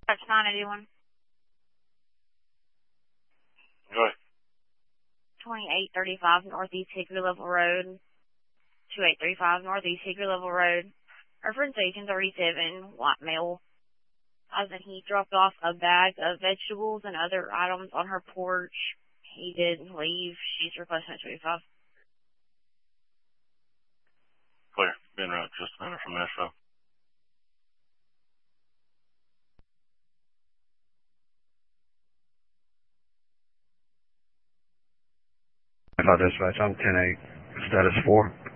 That's 981. Go ahead. 2835 Northeast Hickory Level Road. 2835 Northeast Hickory Level Road. Reference agent 37, white male. As in he dropped off a bag of vegetables and other items on her porch. He didn't leave. She's requesting 25. Clear. Being right just a minute from Nashville. Dispatch, I'm 10-8, status 4.